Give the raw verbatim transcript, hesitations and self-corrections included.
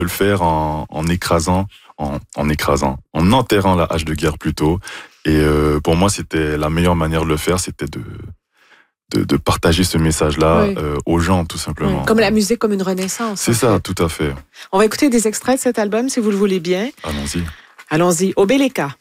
le faire en, en écrasant, en, en écrasant, en enterrant la hache de guerre plutôt. Et euh, pour moi, c'était la meilleure manière de le faire, c'était de de, de partager ce message-là oui. euh, aux gens, tout simplement. Oui. Comme la musique, comme une renaissance. C'est ça, fait. Tout à fait. On va écouter des extraits de cet album, si vous le voulez bien. Allons-y. Allons-y. Obeleka.